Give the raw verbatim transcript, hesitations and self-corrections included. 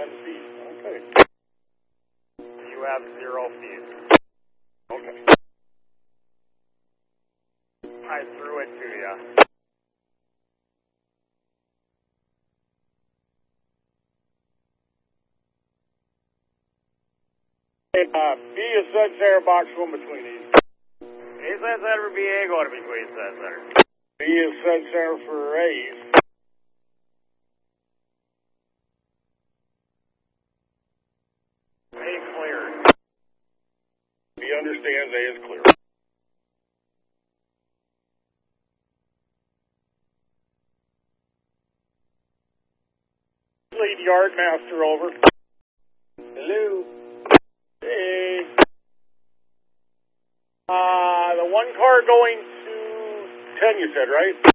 ten feet. Okay. You have zero feet. Okay. I threw it to you. Hey, uh, B is said center, box one between these. A said center, B A going to between said center. B is said center for A's. A cleared. B understands A is clear. Lead yard master over. Hello. Hey. Uh, the one car going to ten, you said, right?